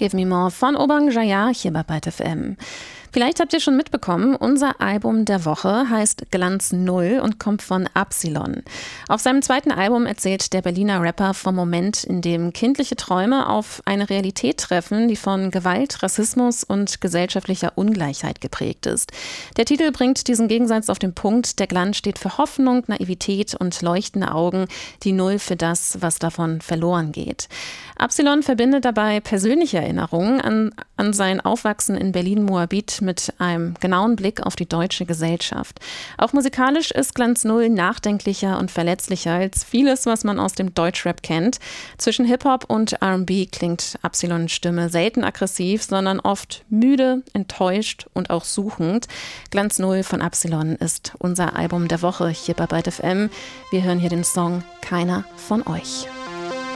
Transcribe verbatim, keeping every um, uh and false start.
Give Me More von Obang Jaya hier bei Byte F M. Vielleicht habt ihr schon mitbekommen, unser Album der Woche heißt Glanz Null und kommt von Absilon. Auf seinem zweiten Album erzählt der Berliner Rapper vom Moment, in dem kindliche Träume auf eine Realität treffen, die von Gewalt, Rassismus und gesellschaftlicher Ungleichheit geprägt ist. Der Titel bringt diesen Gegensatz auf den Punkt. Der Glanz steht für Hoffnung, Naivität und leuchtende Augen, die Null für das, was davon verloren geht. Absilon verbindet dabei persönliche Erinnerungen an, an sein Aufwachsen in Berlin-Moabit mit einem genauen Blick auf die deutsche Gesellschaft. Auch musikalisch ist Glanz Null nachdenklicher und verletzlicher als vieles, was man aus dem Deutschrap kennt. Zwischen Hip-Hop und R and B klingt Absilons Stimme selten aggressiv, sondern oft müde, enttäuscht und auch suchend. Glanz Null von Absilon ist unser Album der Woche hier bei Byte F M. Wir hören hier den Song Keiner von euch.